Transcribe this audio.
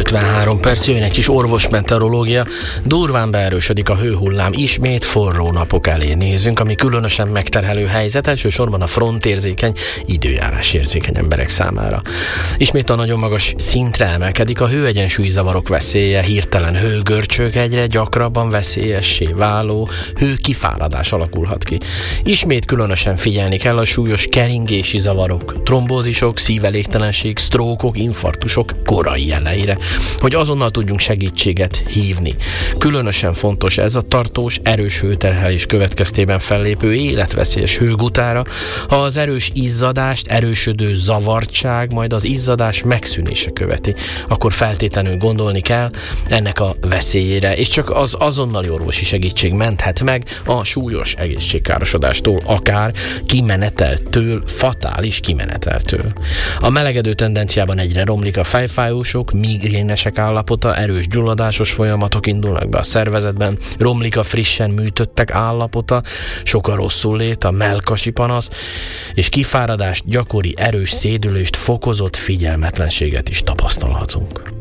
53 perc, jön egy kis orvosmeteorológia. Durván beerősödik a hőhullám, ismét forró napok elé nézünk, ami különösen megterhelő helyzet, elsősorban a frontérzékeny, időjárásérzékeny emberek számára. Ismét a nagyon magas szintre emelkedik a hőegyensúlyzavarok veszélye, hirtelen hőgörcsök, egyre gyakrabban veszélyessé váló hőkifáradás alakulhat ki. Ismét különösen figyelni kell a súlyos keringési zavarok, trombózisok, szívelégtelenség, sztrókok, infarktusok korai jeleire, hogy azonnal tudjunk segítséget hívni. Különösen fontos ez a tartós, erős hőterhelés következtében fellépő életveszélyes hőgutára, ha az erős izzadást, erősödő zavartság, majd az izzadás megszűnése követi, akkor feltétlenül gondolni kell ennek a veszélyére, és csak az azonnali orvosi segítség menthet meg a súlyos egészségkárosodástól, akár kimeneteltől, fatális kimeneteltől. A melegedő tendenciában egyre romlik a fejfájósok, migrénesek állapota, erős gyulladásos folyamatok indulnak be a szervezetben, romlik a frissen műtöttek állapota, sok a rosszullét, a mellkasi panasz, és kifáradást, gyakori erős szédülést, fokozott figyelmetlenséget is tapasztalhatunk.